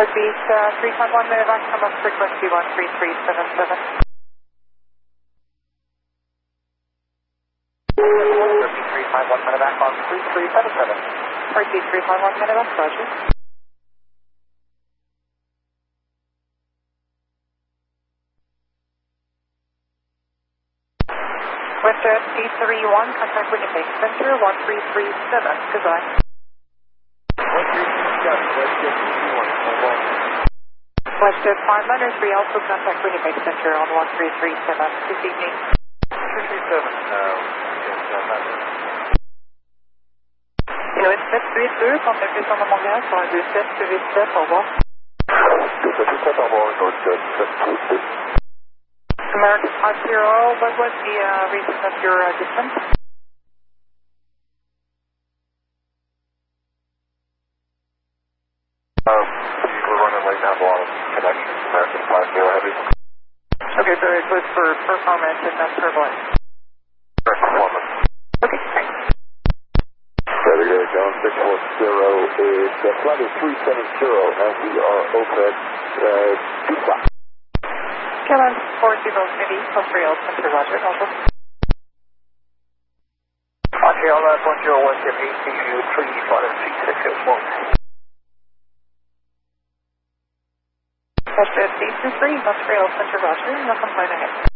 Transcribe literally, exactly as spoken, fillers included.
Repeat, uh, three five one medevac, come up frequency one three three seven seven. Repeat, three five one medevac on three three seven seven. Repeat, three five one medevac, roger. Westjet C three one, contact Winnipeg Center, one three three seven, goodbye. one three three seven, Westjet C three one, hold on. Westjet five nine three, also contact Winnipeg Center on one three three seven, this evening. three three seven, uh, yes, uh, that is. Inuit sept huit deux, contact descendant Montréal sur un deux sept huit sept, au revoir. deux sept huit sept, au revoir, Northjet sept huit deux. American five zero, what was the uh, reason of your uh, distance? Um, we're running late now, a lot of connections, American five zero heavy. Okay, so it was for performance and not turbulence. For performance. Okay, thanks. Ready to go, six four zero is uh, flight is three seven zero, and we are open uh, two o'clock. Kevin four zero City, Montreal Center, roger, bonjour. Montreal, uh, one zero one zero eight, C U three, flight is three six zero one. Westjet C two three, Montreal Center, roger, welcome flight ahead.